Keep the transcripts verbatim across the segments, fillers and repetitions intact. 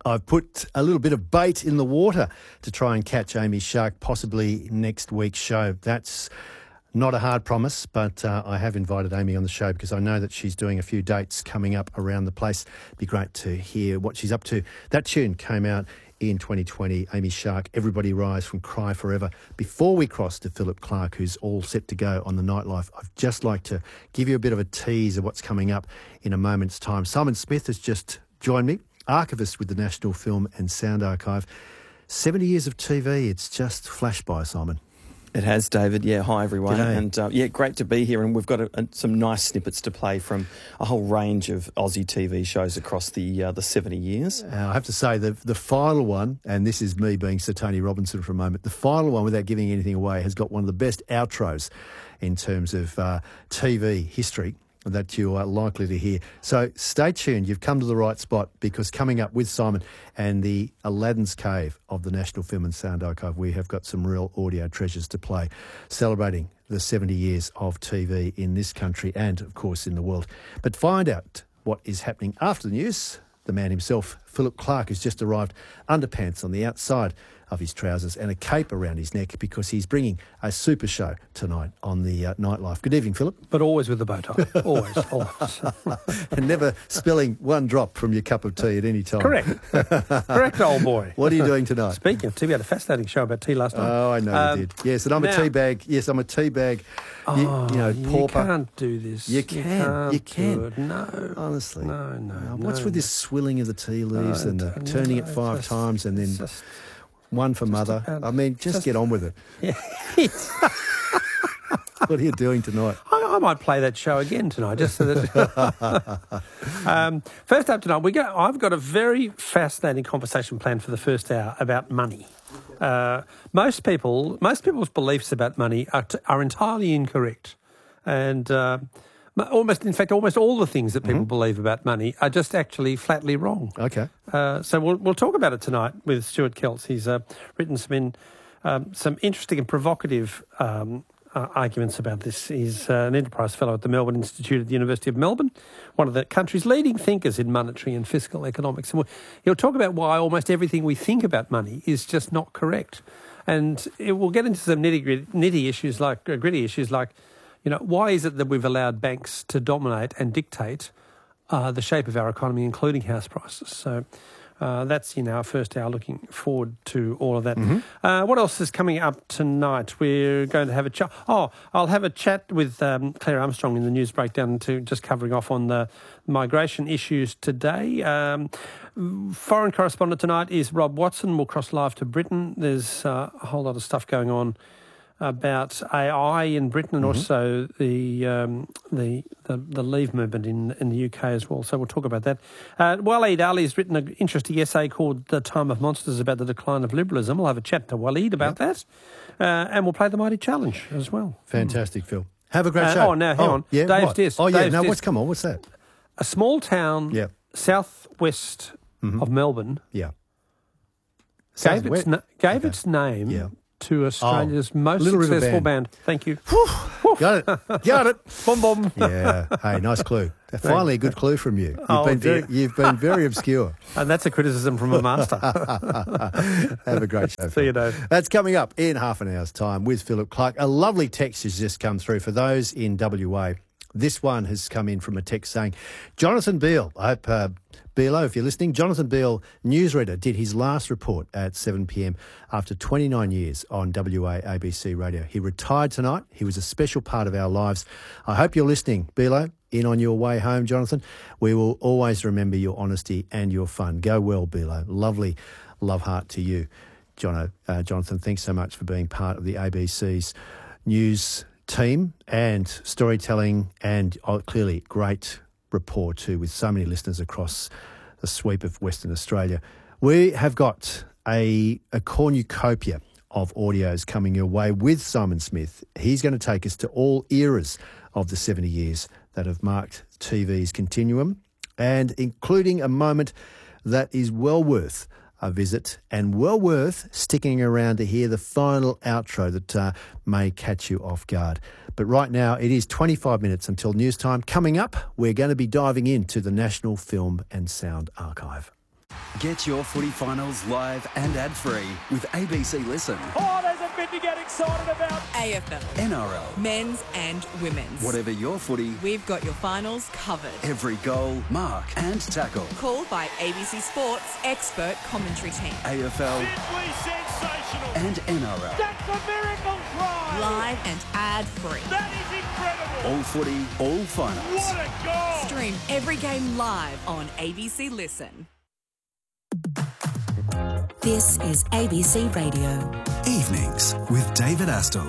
I've put a little bit of bait in the water to try and catch Amy Shark, possibly next week's show. That's not a hard promise, but uh, I have invited Amy on the show because I know that she's doing a few dates coming up around the place. It'd be great to hear what she's up to. That tune came out in twenty twenty, Amy Shark, Everybody Rise from Cry Forever. Before we cross to Philip Clark, who's all set to go on the Nightlife, I'd just like to give you a bit of a tease of what's coming up in a moment's time. Simon Smith has just joined me, archivist with the National Film and Sound Archive. seventy years of T V, it's just flashed by, Simon. It has, David. Yeah, hi everyone. G'day. And uh, yeah, great to be here. And we've got a, a, some nice snippets to play from a whole range of Aussie T V shows across the uh, the seventy years. Uh, I have to say, the the final one, and this is me being Sir Tony Robinson for a moment, the final one, without giving anything away, has got one of the best outros in terms of uh, T V history that you are likely to hear. So stay tuned. You've come to the right spot, because coming up with Simon and the Aladdin's Cave of the National Film and Sound Archive, we have got some real audio treasures to play, celebrating the seventy years of T V in this country and, of course, in the world. But find out what is happening after the news. The man himself, Philip Clark, has just arrived, underpants on the outside of his trousers and a cape around his neck, because he's bringing a super show tonight on the uh, Nightlife. Good evening, Philip. But always with the bow tie. Always, always. And never spilling one drop from your cup of tea at any time. Correct. Correct, old boy. What are you doing tonight? Speaking of tea, we had a fascinating show about tea last night. Oh, I know um, you did. Yes, and I'm now, a tea bag. Yes, I'm a tea bag. Oh, you, you know, pauper. You can't do this. You can. You, You can. Do it. No. Honestly. No, no, Oh, no. What's with this swilling of the tea leaves No, and the no, turning it no, five just- times and then just- one for mother? about- I mean, just, just- get on with it. Yeah. What are you doing tonight? I, I might play that show again tonight, just so that. um, first up tonight, we got. I've got a very fascinating conversation planned for the first hour about money. Uh, most people, most people's beliefs about money are t- are entirely incorrect, and uh, almost, in fact, almost all the things that people Mm-hmm. believe about money are just actually flatly wrong. Okay. Uh, so we'll we'll talk about it tonight with Stuart Kelts. He's uh, written some in, um, some interesting and provocative um, uh, arguments about this. He's uh, an enterprise fellow at the Melbourne Institute at the University of Melbourne, one of the country's leading thinkers in monetary and fiscal economics. And we'll, he'll talk about why almost everything we think about money is just not correct. And it, we'll get into some nitty nitty issues like uh, gritty issues like, you know, why is it that we've allowed banks to dominate and dictate Uh, the shape of our economy, including house prices? So uh, that's in our first hour, looking forward to all of that. Mm-hmm. Uh, what else is coming up tonight? We're going to have a chat. Oh, I'll have a chat with um, Claire Armstrong in the news breakdown, to just covering off on the migration issues today. Um, foreign correspondent tonight is Rob Watson. We'll cross live to Britain. There's uh, a whole lot of stuff going on about A I in Britain, and Mm-hmm. also the, um, the the the Leave movement in in the U K as well. So we'll talk about that. Uh, Waleed Ali's written an interesting essay called "The Time of Monsters" about the decline of liberalism. We'll have a chat to Waleed about Yep. that, uh, and we'll play the Mighty Challenge as well. Fantastic, Phil. Have a great Uh, show. oh, now, hang on. Yeah, Dave's what? Disc. Oh, yeah. Dave's No, Disc. what's come on? What's that? A small town, Yeah. southwest Mhm. of Melbourne, Yeah. gave Sounds its wet. na- gave Okay. its name Yeah. to Australia's most Little River successful Band. band. Thank you. Got it. Got it. Boom, boom. Yeah. Hey, nice clue. Finally, a good clue from you. You've Oh, been very, dear. you've been very obscure. And that's a criticism from a master. Have a great show. See you, Phil. Dave. That's coming up in half an hour's time with Philip Clark. A lovely text has just come through for those in W A. This one has come in from a text saying, Jonathan Beale, I hope, uh, Bealo, if you're listening, Jonathan Beale, newsreader, did his last report at seven p m after twenty-nine years on W A A B C Radio. He retired tonight. He was a special part of our lives. I hope you're listening, Bealo, in on your way home, Jonathan. We will always remember your honesty and your fun. Go well, Bealo. Lovely love heart to you, Jono. Uh, Jonathan, thanks so much for being part of the A B C's news team and storytelling, and oh, clearly great rapport too with so many listeners across the sweep of Western Australia. We have got a, a cornucopia of audios coming your way with Simon Smith. He's going to take us to all eras of the seventy years that have marked T V's continuum, and including a moment that is well worth a visit and well worth sticking around to hear the final outro that uh, may catch you off guard. But right now it is twenty-five minutes until news time. Coming up, we're going to be diving into the National Film and Sound Archive. Get your footy finals live and ad-free with A B C Listen. Oh, there's a bit to get excited about. A F L, N R L, men's and women's. whatever your footy, We've got your finals covered. every goal, mark and tackle. Called by A B C Sports expert commentary team. A F L Simply sensational. and N R L. That's a miracle try. Live and ad-free. That is incredible. All footy, all finals. What a goal. Stream every game live on A B C Listen. This is A B C Radio. Evenings with David Astle.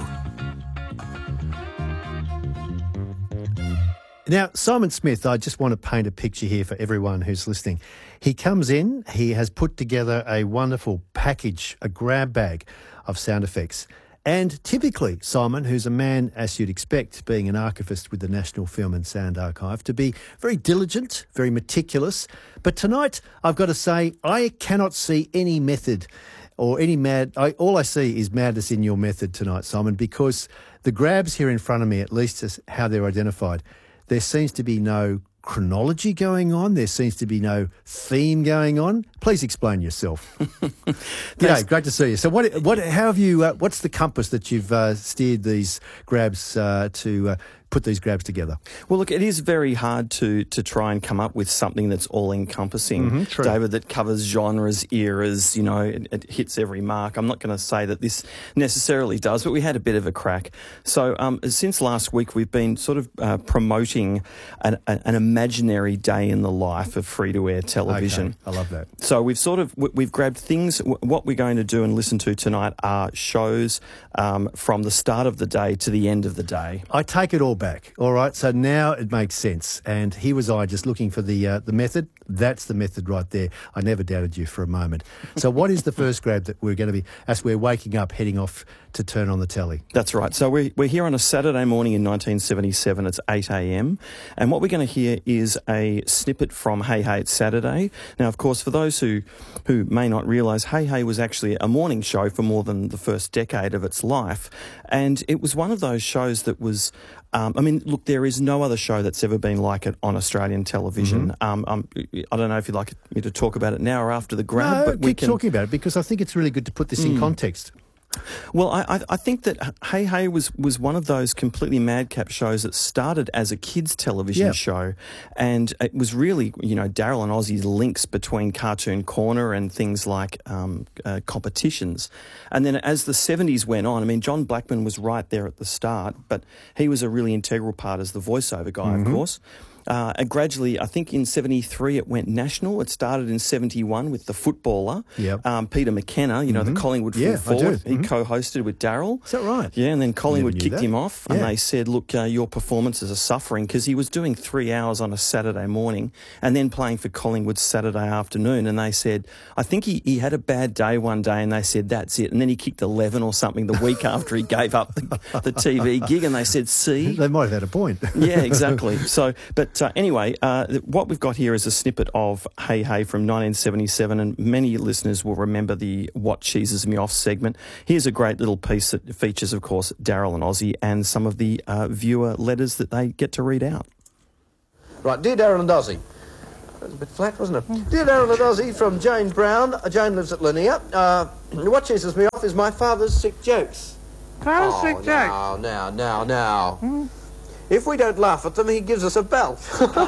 Now, Simon Smith, I just want to paint a picture here for everyone who's listening. He comes in, he has put together a wonderful package, a grab bag of sound effects. And typically, Simon, who's a man, as you'd expect, being an archivist with the National Film and Sound Archive, to be very diligent, very meticulous. But tonight, I've got to say, I cannot see any method or any mad... I, all I see is madness in your method tonight, Simon, because the grabs here in front of me, at least as how they're identified, there seems to be no chronology going on. There seems to be no theme going on. Please explain yourself. G'day, great to see you. So, what, what, how have you? Uh, what's the compass that you've uh, steered these grabs uh, to uh, put these grabs together? Well, look, it is very hard to to try and come up with something that's all-encompassing, Mm-hmm, true. David, that covers genres, eras, you know, it, it hits every mark. I'm not going to say that this necessarily does, but we had a bit of a crack. So um, since last week, we've been sort of uh, promoting an, an imaginary day in the life of free-to-air television. Okay, I love that. So we've sort of, we- we've grabbed things, w- what we're going to do and listen to tonight are shows um, from the start of the day to the end of the day. I take it all back. All right, so now it makes sense. And here was I just looking for the uh, the method. That's the method right there. I never doubted you for a moment. So what is the first grab that we're going to be, as we're waking up, heading off to turn on the telly? That's right. So we're, we're here on a Saturday morning in nineteen seventy-seven. It's eight a.m. And what we're going to hear is a snippet from Hey Hey It's Saturday. Now, of course, for those who, who may not realise, Hey Hey was actually a morning show for more than the first decade of its life. And it was one of those shows that was... Um, I mean, look, there is no other show that's ever been like it on Australian television. Mm-hmm. Um, um, I don't know if you'd like me to talk about it now or after the grab, No, but keep we can... talking about it because I think it's really good to put this in context. Well, I, I- I think that Hey Hey was, was one of those completely madcap shows that started as a kids' television Yeah. show, and it was really, you know, Daryl and Ozzy's links between Cartoon Corner and things like um, uh, competitions. And then as the seventies went on, I mean, John Blackman was right there at the start, but he was a really integral part as the voiceover guy, Mm-hmm. of course. Uh, and gradually, I think in seventy-three it went national. It started in seventy-one with the footballer, Yep. um, Peter McKenna, you know, the Collingwood full Yeah, I do. forward. He Mhm. co-hosted with Daryl. Is that right? Yeah, and then Collingwood knew kicked that. him off and Yeah. they said, look, uh, your performances are suffering because he was doing three hours on a Saturday morning and then playing for Collingwood Saturday afternoon. And they said, I think he, he had a bad day one day and they said, that's it. And then he kicked eleven or something the week after he gave up the, the T V gig and they said, see? They might have had a point. Yeah, exactly. So, but uh, anyway, uh, what we've got here is a snippet of Hey Hey from nineteen seventy-seven, and many listeners will remember the What Cheeses Me Off segment. Here's a great little piece that features, of course, Daryl and Ozzy and some of the uh, viewer letters that they get to read out. Right, dear Darren and Ozzy. That was a bit flat, wasn't it? Dear Darren and Ozzy, from Jane Brown. Uh, Jane lives at Linear. Uh, what cheeses me off is my father's sick jokes. Father's oh, sick joke. now, now, now, now. If we don't laugh at them, he gives us a belt.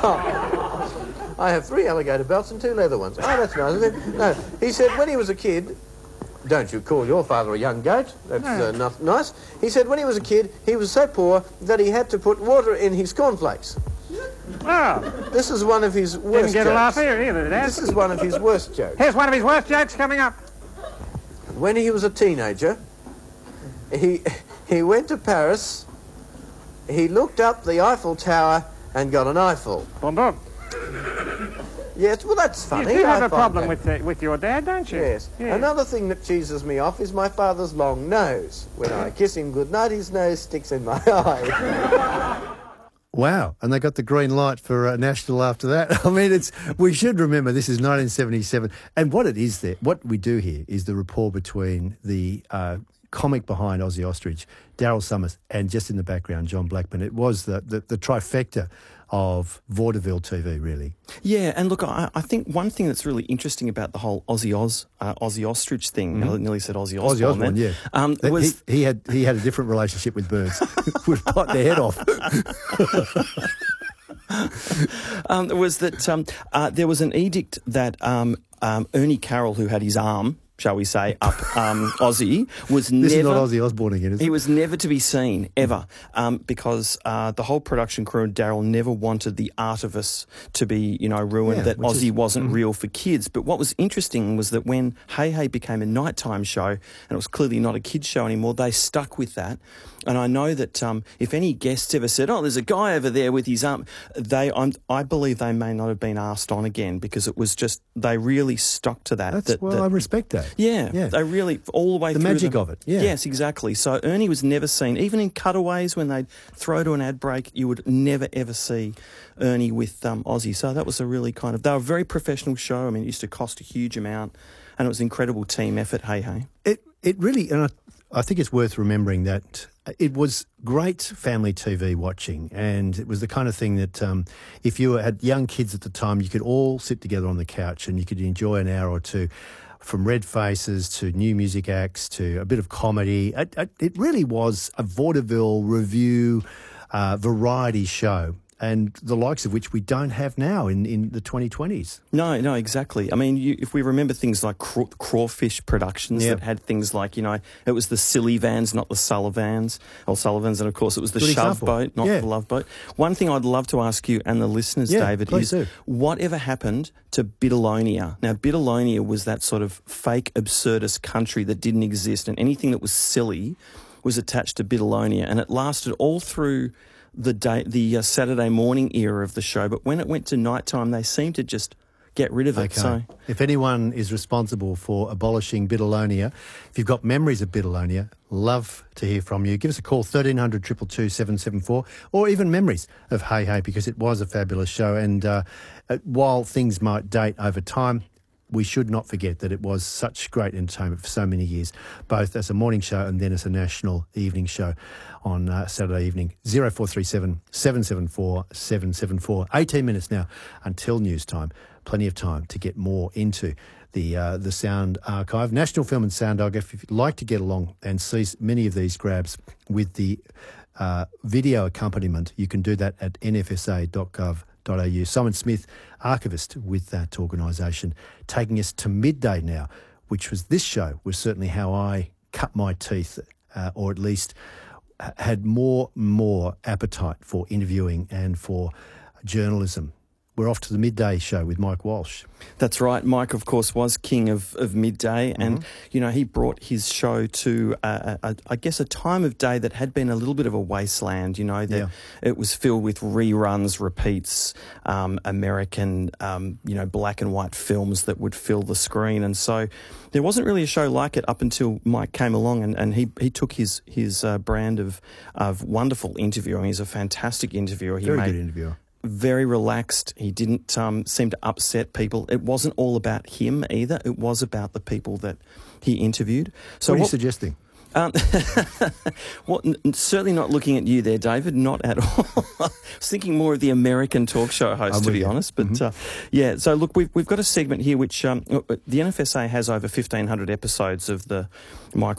I have three alligator belts and two leather ones. Oh, that's nice, isn't it? No, he said when he was a kid... Don't you call your father a young goat? That's uh, not nice. He said when he was a kid, he was so poor that he had to put water in his cornflakes. Oh, This is one of his didn't worst get a jokes. laugh here either, did This is one of his worst jokes. Here's one of his worst jokes coming up. When he was a teenager, he he went to Paris, he looked up the Eiffel Tower and got an eyeful. Boom, boom. Yes, well, that's You funny. do I have a find problem that. with uh, with your dad, don't you? Yes. Yeah. Another thing that cheeses me off is my father's long nose. When I kiss him goodnight, his nose sticks in my eye. Wow, and they got the green light for uh, national after that. I mean, it's we should remember this is nineteen seventy-seven, and what it is there, what we do here is the rapport between the uh, comic behind Ozzy Ostrich, Daryl Summers, and just in the background, John Blackman. It was the, the, the trifecta of vaudeville T V, really. Yeah, and look, I, I think one thing that's really interesting about the whole Ozzy Oz, uh, Ozzy Ostrich thing, mm-hmm. I nearly said Ozzy Osbourne. Ozzy Osbourne, then, yeah. Um, that, was he, he had he had a different relationship with birds. Would bite their head off. um, was that um, uh, there was an edict that um, um, Ernie Carroll, who had his arm, shall we say, up um, Ozzy, was this never... This is not Ozzy Osbourne again, is it? He was never to be seen, ever, um, because uh, the whole production crew and Daryl never wanted the artifice to be, you know, ruined, yeah, that Ozzy is, wasn't mm-hmm. real for kids. But what was interesting was that when Hey Hey became a nighttime show, and it was clearly not a kids' show anymore, they stuck with that. And I know that um, if any guests ever said, oh, there's a guy over there with his arm, they, I'm, I believe they may not have been asked on again, because it was just, they really stuck to that. That's, that well, that, I respect that. Yeah, yeah, they really, all the way the through. The magic of it, yeah. Yes, exactly. So Ernie was never seen, even in cutaways when they'd throw to an ad break, you would never, ever see Ernie with um, Ozzy. So that was a really kind of, they were a very professional show. I mean, it used to cost a huge amount, and it was an incredible team effort, Hey Hey. It, it really, and I, I think it's worth remembering that it was great family T V watching, and it was the kind of thing that um, if you had young kids at the time, you could all sit together on the couch and you could enjoy an hour or two, from red faces to new music acts to a bit of comedy. It, it, it really was a vaudeville review uh, variety show, and the likes of which we don't have now in, in the twenty twenties. No, no, exactly. I mean, you, if we remember things like Craw, Crawfish Productions yeah. that had things like, you know, it was the Silly Vans, not the Sullivans, or Sullivans, and of course it was the Good Shove example. Boat, not yeah. the Love Boat. One thing I'd love to ask you and the listeners, yeah, David, is do. do. whatever happened to Bitalonia? Now, Bitalonia was that sort of fake absurdist country that didn't exist, and anything that was silly was attached to Bitalonia, and it lasted all through the day, the uh, Saturday morning era of the show. But when it went to nighttime, they seemed to just get rid of it. Okay. So, if anyone is responsible for abolishing Bitalonia, if you've got memories of Bitalonia, love to hear from you. Give us a call, thirteen hundred, two two two, seven seven four, or even memories of Hey Hey, because it was a fabulous show. And uh, while things might date over time, we should not forget that it was such great entertainment for so many years, both as a morning show and then as a national evening show on uh, Saturday evening. zero four three seven, seven seven four, seven seven four. eighteen minutes now until news time. Plenty of time to get more into the uh, the sound archive. National Film and Sound Archive, if you'd like to get along and see many of these grabs with the uh, video accompaniment, you can do that at n f s a dot gov dot a u. Simon Smith, archivist with that organisation, taking us to midday now, which was this show, was certainly how I cut my teeth, uh, or at least had more more appetite for interviewing and for journalism. We're off to the midday show with Mike Walsh. That's right. Mike, of course, was king of, of midday, Mm-hmm. and, you know, he brought his show to, uh, a, I guess, a time of day that had been a little bit of a wasteland, you know, that Yeah. it was filled with reruns, repeats, um, American, um, you know, black and white films that would fill the screen. And so there wasn't really a show like it up until Mike came along, and, and he, he took his, his uh, brand of, of wonderful interviewing. He's a fantastic interviewer. He Very made, good interviewer. Very relaxed. He didn't um, seem to upset people. It wasn't all about him either. It was about the people that he interviewed. So what are you what, suggesting? Um, well, n- certainly not looking at you there, David. Not at all. I was thinking more of the American talk show host, I'm to with be you. honest. But Mhm. uh, yeah, so look, we've we've got a segment here which um, the N F S A has over fifteen hundred episodes of the Mike